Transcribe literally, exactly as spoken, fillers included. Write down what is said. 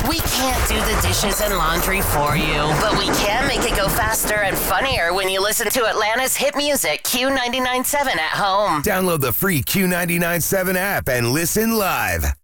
We can't do the dishes and laundry for you, but we can make it go faster and funnier when you listen to Atlanta's hit music, Q ninety-nine point seven at home. Download the free Q ninety-nine point seven app and listen live.